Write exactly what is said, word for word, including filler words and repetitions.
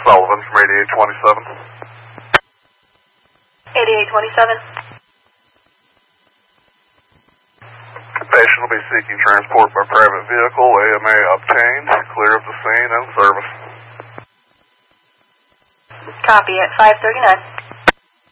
Sullivan from eighty-eight twenty-seven. eighty-eight twenty-seven. Patient will be seeking transport by private vehicle, A M A obtained, clear of the scene and service. Copy at five thirty-nine.